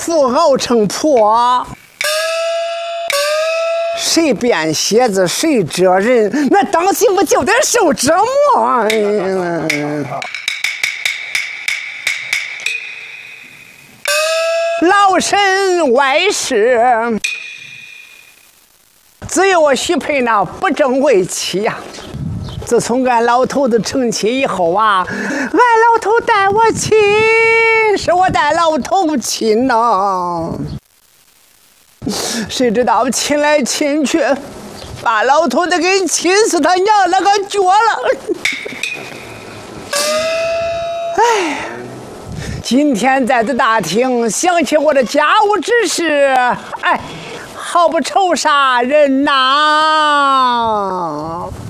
妇熬成婆。谁编鞋子谁遮人，那当媳妇就得受折磨。老身外事，只有我许配那不正为妻呀。自从俺老头子成亲以后啊，俺老头带我亲，是我带老头亲呐。谁知道亲来亲去，把老头子给亲死他娘那个脚了。哎，今天在这大厅想起我的家务之事，哎，好不愁杀人呐。